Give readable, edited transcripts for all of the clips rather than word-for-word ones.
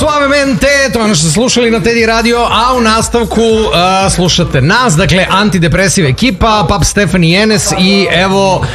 Suavemente, to je ono što ste slušali na Teddy Radio, a u nastavku slušate nas, dakle antidepresiva ekipa, Pap Stefani Jenes i evo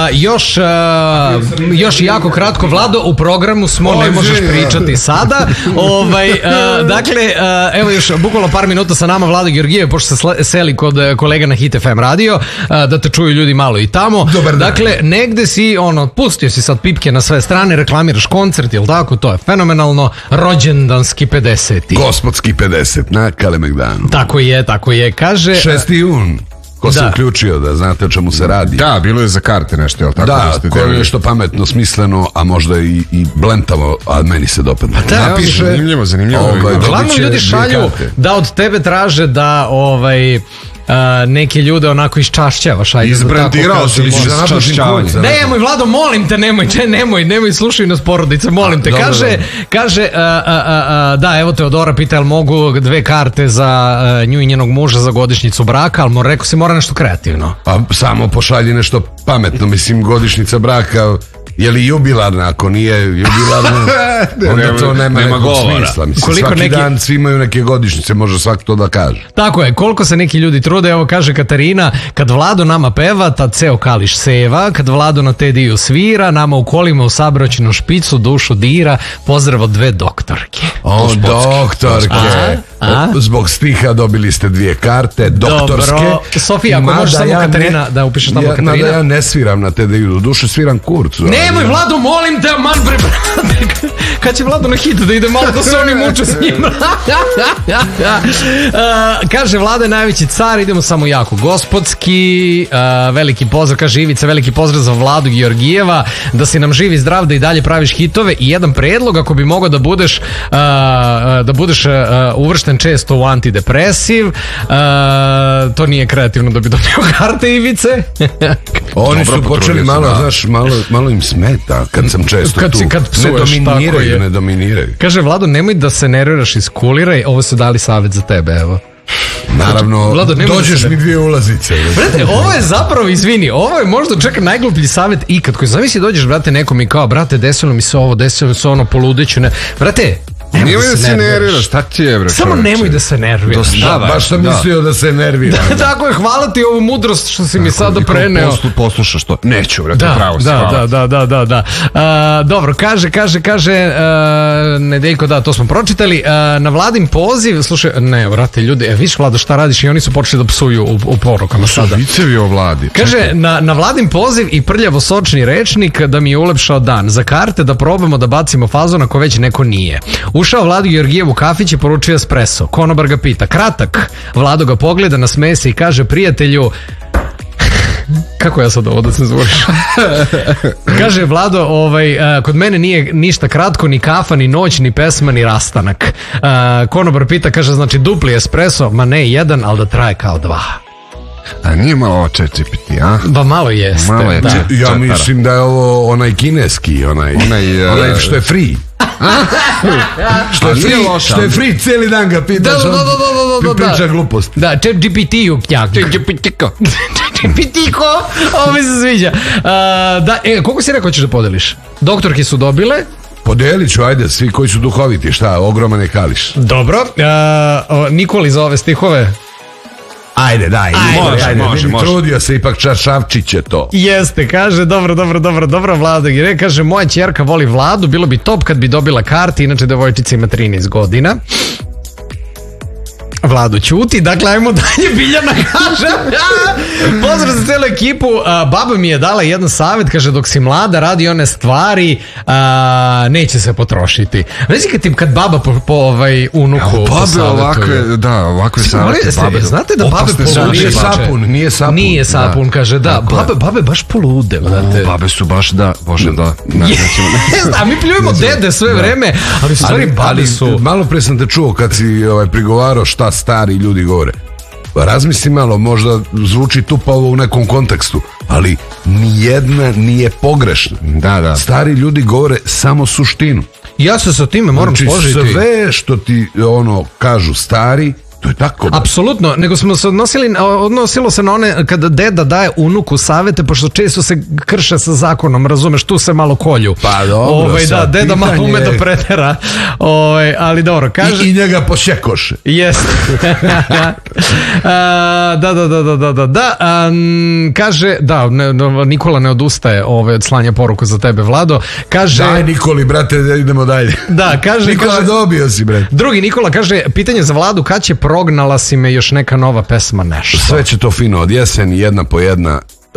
još jako kratko, Vlado, u programu smo, ne možeš pričati sada. Dakle, evo još bukvalno par minuta sa nama Vlado Georgijev, pošto se seli kod kolega na Hit FM radio, da te čuju ljudi malo i tamo. Dobar dan. Dakle, negde si, pustio si sad pipke na sve strane, reklamiraš koncert, jel tako? To je fenomenalno. Rođendanski 50. Gospodski 50 na Kalemegdanu. Tako je, kaže... 6. jun. Ko se uključio, da znate o čemu se radi. Da, bilo je za karte nešto, jel tako? Da, ko je nešto pametno, smisleno, a možda i blentavo, a meni se dopadne. Napiše, zanimljivo. Glavno ljudi šalju da od tebe traže da neke ljude onako iščašćavaš. Izbrandirao si li za čašćavanje. Nemoj, Vlado, molim te, nemoj, slušaj nas porodice, molim te. Kaže, da, evo Teodora pita, jel mogu 2 karte za nju i njenog muža za godišnjicu braka, ali rekao si mora nešto kreativno. A samo pošalji nešto pametno, mislim, godišnjica braka... Je li jubilarna? Ako nije jubilarna, onda to nema nekog smisla. Mislim, svaki dan svi imaju neke godišnjice, može svak to da kaže. Tako je, koliko se neki ljudi trude, evo kaže Katarina, kad Vlado nama peva, tad ceo Kališ seva, kad Vlado na Tediju svira, nama u kolima u sabraćenu špicu dušu dira, pozdrav od 2 doktorke. Doktorke. Zbog stiha dobili ste 2 karte, doktorske. Dobro, Sofija, ako možeš samo Katarina, da upišeš tamo Katarina. Nada, ja ne sviram na Tediju, do duše sviram kurcu. Nemoj, Vlado, molim te, kad će Vlado na Hit da ide malo da se oni muče s njim. Kaže, Vlada je najveći car, idemo samo jako gospodski. Veliki pozdrav, kaže Ivica, veliki pozdrav za Vladu Georgijeva, da si nam živ i zdrav, da i dalje praviš hitove. I jedan predlog, ako bi mogao da budeš uvršten često u antidepresiv, to nije kreativno da bi dobio karte, Ivice. Oni su počeli malo, znaš, malo im smeta kad sam često tu. Kad psuješ, ne dominiraju. Kaže, Vlado, nemoj da se nerviraš, iskuliraj, ovo su dali savjet za tebe, evo. Naravno, Vlado, dođeš mi 2 ulazice. Brate, ovo je zapravo, izvini, ovo je možda čak najgluplji savjet ikad, koji zamisli dođeš, brate, nekom i kao, brate, desilo mi se ovo, desilo mi se ono, poludeću, ne, brate, nemoj da se nerviraš, šta ti je, bre? Samo nemoj da se nerviraš. Baš sam mislio da se nervira. Tako je, hvala ti ovu mudrost što si mi sada preneo. Poslušaš to. Neću, brate, pravo si. Da. Dobro, kaže, Nedejko, da, to smo pročitali. Na Vladin poziv, slušaj, ne, brate, ljudi, viš, Vlado, šta radiš? I oni su počeli da psuju u porukama sada. Vicevi o Vladi. Kaže, na Vladin poziv i prljavo sočni rečnik da mi je ulepšao dan. Za karte da probamo da bacimo fazon ako već neko nije. Ušao Vlado Georgijev u kafić i poručio espresso. Konobar ga pita, kratak. Vlado ga pogleda, nasmeje se i kaže, prijatelju, kako ja sad ovo da cenzuriš? Kaže, Vlado, kod mene nije ništa kratko, ni kafa, ni noć, ni pesma, ni rastanak. Konobar pita, kaže, znači dupli espresso, ma ne 1, ali da traje kao 2. A nije malo ovo čečipiti, a? Ba malo jeste. Ja mislim da je ovo onaj kineski, onaj što je free. Što je free, cijeli dan ga pitaš, on priča gluposti. Da, ChatGPT-u ChatGPT-ko, ovo mi se sviđa. Koliko si rekao ćeš da podeliš? Doktorke su dobile. Podelit ću, ajde, svi koji su duhoviti, šta, ogroman je Kališ. Dobro, Nikoli za ove stihove. Ajde, daj, može. Trudio se, ipak Čaršavčić je to. Jeste, kaže, dobro, Vlado Gire, kaže, moja ćerka voli Vladu, bilo bi top kad bi dobila karti, inače devojčica ima 13 godina. Vlado ćuti, dakle, ajmo dalje, Biljana kaže, pozdrav za celu ekipu, baba mi je dala jedan savjet, kaže, dok si mlada, radi one stvari, neće se potrošiti. Znači kad baba po unuku ovakve savjete, babe. Znate da babe polude? Nije sapun, kaže, da, babe baš polude. Babe su baš, da, bože, da. A mi pljujemo dede sve vreme, ali su stvari babe su... Malo pre sam te čuo kad si prigovarao šta stari ljudi govore. Razmisli malo, možda zvuči tupavo u nekom kontekstu, ali nijedna nije pogrešna. Da. Stari ljudi govore samo suštinu. Ja se sa time moram složiti. Sve što ti kažu stari To je tako. Apsolutno, nego smo se odnosilo se na one kada deda daje unuku savete, pošto često se krše sa zakonom, razumeš, tu se malo kolju. Pa dobro, da, deda malo ume da pretera, ali dobro, kaže... I njega posjekoše. Jeste. Da, kaže, da, Nikola ne odustaje od slanja poruku za tebe, Vlado, kaže... Daj Nikoli, brate, idemo dalje. Da, kaže... Nikola, dobio si, brate. Drugi Nikola kaže, pitanje za Vladu, kad će Prognala si me još neka nova pesma, nešto? Sve će to fino od jeseni, jedna po jedna,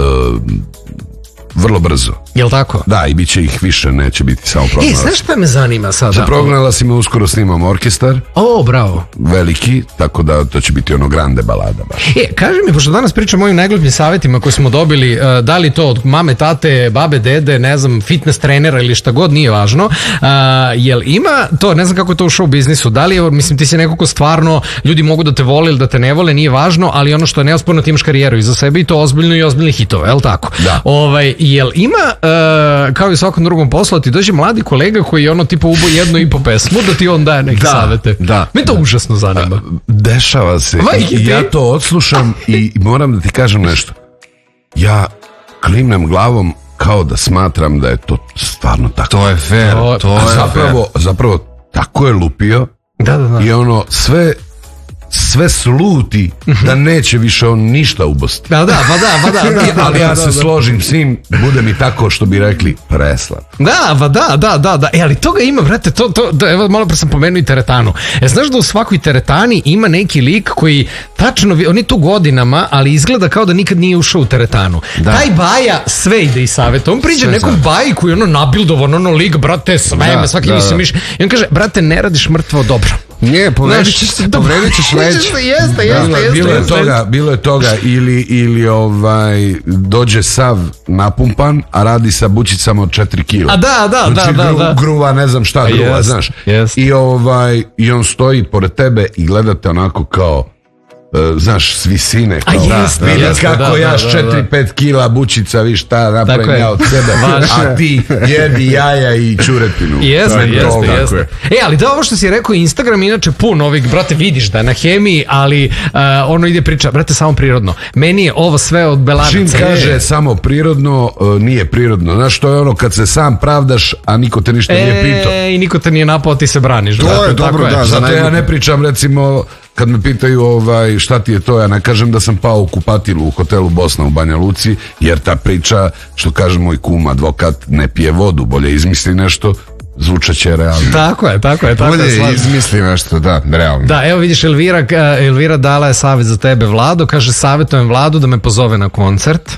vrlo brzo. Jel tako? Da, i bit će ih više, neće biti samo Prognala. Znaš šta me zanima sada? Za Prognala si me uskoro snimamo orkestar. Bravo. Veliki, tako da to će biti ono grande balada baš. Kaži mi, pošto danas pričam o ovim najglupljim savjetima koje smo dobili, da li to od mame, tate, babe, dede, ne znam, fitness trenera ili šta god, nije važno. Jel ima to, ne znam kako je to u show biznisu, da li je, mislim, ti si neko ko stvarno, ljudi mogu da te vole ili da te ne vole, nije važno, ali ono što je neosporno, ti imaš karijeru iza sebe i to ozbiljno i ozbiljne hitove, je li tako? Da. Jel ima, kao i u svakom drugom poslu, ti dođe mladi kolega koji ono tipa ubo 1,5 pesmu, da ti on daje neke savete. Da. Me to užasno zanima. Dešava se. Ja to odslušam i moram da ti kažem nešto. Ja klimnem glavom kao da smatram da je to stvarno tako. To je fair. Zapravo tako je lupio. Da. I ono sve sluti da neće više on ništa ubosti. Da. Ali ja se složim s njim, bude mi tako što bi rekli preslat. Da. Ali toga ima, brate, evo malo pre sam pomenuo i teretanu. Znaš da u svakoj teretani ima neki lik koji tačno, on je tu godinama, ali izgleda kao da nikad nije ušao u teretanu. Taj Baja sve ide i saveta. On priđe nekom Baji koji ono nabildovan, ono lik, brate, sve svaki mi se miš. I on kaže, brate, ne radiš mrtvo dobro. Nije, povredit ćeš leđe. Bilo je toga ili dođe sav napumpan, a radi sa bučicama od 4 kila. A da. Gruva, ne znam šta gruva, znaš. I on stoji pored tebe i gledate onako kao, znaš, s visine. Vidi kako ja 4-5 kila bučica, vi šta napravim ja od sebe, a ti jedi jaja i čurepinu. Jeste. Ali da, ovo što si rekao, Instagram inače pun ovih, brate, vidiš da je na hemiji, ali ono ide priča, brate, samo prirodno. Meni je ovo sve od belanaca. Čim kaže samo prirodno, nije prirodno. Znaš, to je ono kad se sam pravdaš, a niko te ništa nije pitao. I niko te nije napao, ti se braniš. To je dobro, da. Zato ja ne pričam, recimo, kad me pitaju šta ti je to, ja ne kažem da sam pao u kupatilu u hotelu Bosna u Banja Luci, jer ta priča, što kaže moj kum advokat, ne pije vodu, bolje izmisli nešto, zvučaće realno. Tako je. Bolje izmisli nešto, da, realno. Da, evo vidiš, Elvira dala je savjet za tebe, Vlado, kaže, savjetujem Vladu da me pozove na koncert.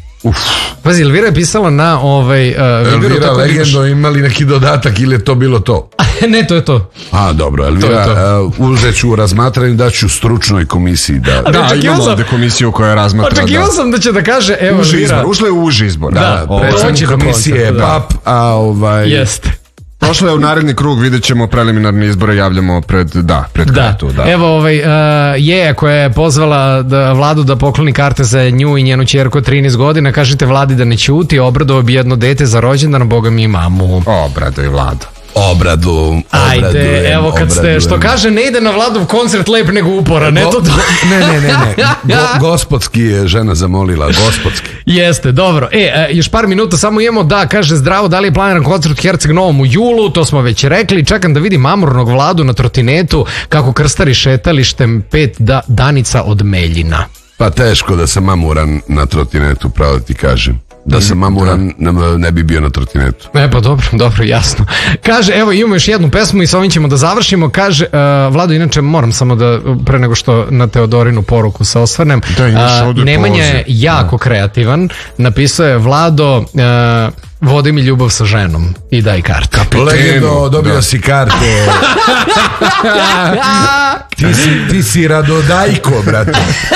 Pazi, Elvira je pisala na Elvira Legendo, imali neki dodatak ili je to bilo to? Ne, to je to. Dobro, Elvira, uzet ću u razmatranju, da ću stručnoj komisiji da, imamo ovde komisiju koja razmatra. Očekivao sam da će da kaže, evo Elvira. Ušla je u uži izbor. Da, predsjednik komisije je PAP, Jeste. Prošlo je u naredni krug, vidjet ćemo preliminarne izbore, javljamo pred kratu. Da. Evo Jeja koja je pozvala Vladu da pokloni karte za nju i njenu ćerku 13 godina, kažete Vladi da ne ćuti, obradovao bi jedno dete za rođendan, boga mi mamu. Obrado i Vlado. Obradujem. Ajde, evo kad ste, što kaže, ne ide na Vladov koncert lep nego upora, ne to. Ne. Gospodski je žena zamolila, gospodski. Jeste, dobro. Još par minuta samo imamo, da, kaže Zdravo, da li je planiran koncert u Herceg Novom u julu, to smo već rekli, čekam da vidim mamurnog Vladu na trotinetu, kako krstari šetalištem 5 danica od Meljina. Pa teško da sam mamuran na trotinetu, pravo ti kažem. Da sam mamuran, ne bi bio na trotinetu. Pa dobro, jasno. Kaže, evo imamo još jednu pesmu i s ovim ćemo da završimo. Kaže, Vlado, inače moram samo da, pre nego što na Teodorinu poruku se osvrnem, Nemanja je jako kreativan. Napisao je, Vlado, vodi mi ljubav sa ženom i daj karte. Legendo, dobio si karte. Ti si Radodajko, brate.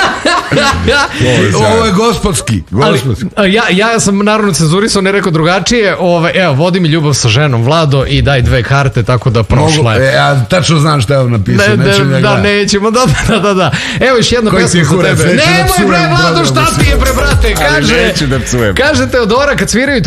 Ovo je gospodski. Ja sam naravno cenzurisao, ne rekao drugačije. Evo, vodi mi ljubav sa ženom, Vlado, i daj 2 karte, tako da prošla je. Ja tačno znam šta je on napisao. Nećemo, da. Evo još jedna pesma za tebe. Nemoj bre, Vlado, šta ti je bre, brate? Kaže Teodora, kad sviraju tvoje pesme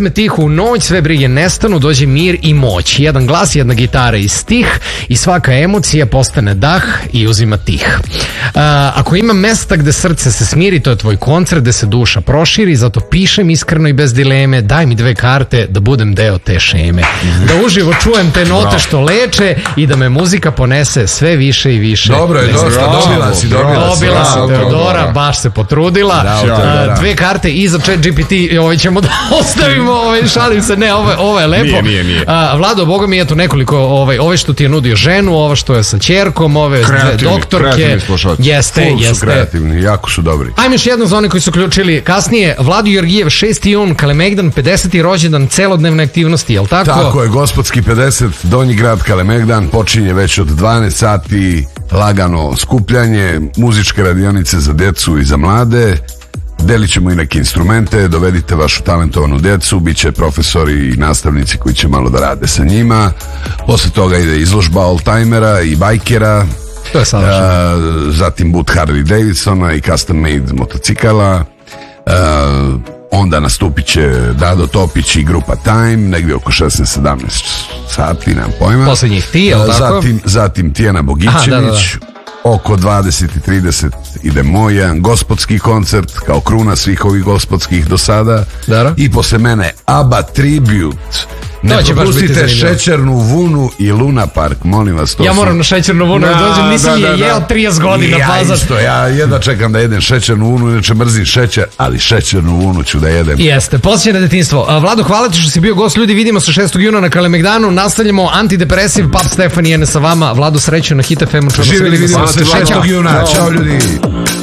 Usne tihu u noć, sve brige nestanu, dođe mir i moć. Jedan glas, jedna gitara i stih i svaka emocija postane dah i uzima tih. Ako ima mesta gde srce se smiri, to je tvoj koncert gde se duša proširi, zato pišem iskreno i bez dileme, daj mi 2 karte da budem deo te šeme. Da uživo čujem te note što leče i da me muzika ponese sve više i više. Dobro je, dosta, dobila si Teodora, baš se potrudila. 2 karte i za ChatGPT, ćemo da ostavimo, šalim se, ne, ovo je lepo. Nije. Vlado, boga mi, eto nekoliko, ove što ti je nudio ženu, ova što je sa ćerkom, ove doktorke. Jeste. Su kreativni, jako su dobri. Ajme još jedno za one koji su uključili kasnije. Vlado Georgijev, 6. jun, Kalemegdan, 50. rođendan, celodnevne aktivnosti, jel tako? Tako je, Gospodski 50, Donji grad Kalemegdan, počinje već od 12 sati, lagano skupljanje, muzičke radionice za decu i za mlade. Delit ćemo i neke instrumente, dovedite vašu talentovanu decu, bit će profesori i nastavnici koji će malo da rade sa njima. Posle toga ide izložba oldtimera i bajkera. To je savršeno. Zatim boot Harley Davidsona i custom made motocikala. Onda nastupit će Dado Topić i grupa Time, negdje oko 16-17 sati, nemam pojma. Poslednjih ti, jel tako? Zatim Tijana Bogićević. Oko 20:30 ide moj jedan gospodski koncert kao kruna svih ovih gospodskih do sada. I posle mene ABBA Tribute. Ne propustite Šećernu vunu i Luna Park, molim vas. Ja moram na Šećernu vunu da dođem, nisam je jeo 30 godina Pazar. Ja jedva čekam da jedem Šećernu vunu, inače mrzim šećer, ali Šećernu vunu ću da jedem. Jeste, posjećaj na detinjstvo. Vlado, hvala ti što si bio gost, ljudi, vidimo se 6. juna na Kalemegdanu, nastavljamo antidepresiv, Pap Stefan je sa vama, Vlado, sreću na Hit FM-u. Živjeli, vidimo se 6. juna, čao ljudi.